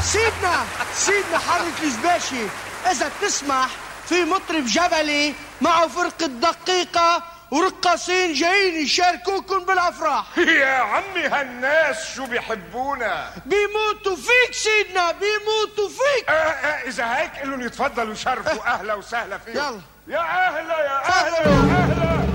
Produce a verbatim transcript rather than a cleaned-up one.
سيدنا سيدنا حضرة الجباشي، إذا بتسمح في مطرب جبلي معه فرقة دقيقة ورقاصين جايين يشاركوكم بالأفراح. يا عمي هالناس شو بيحبونا، بيموتوا فيك سيدنا، بيموتوا فيك. آه آه إذا هيك قلن يتفضلوا يشرفوا. أهلا وسهلا فيهم. يلا يا أهلا يا أهلا يا أهلا.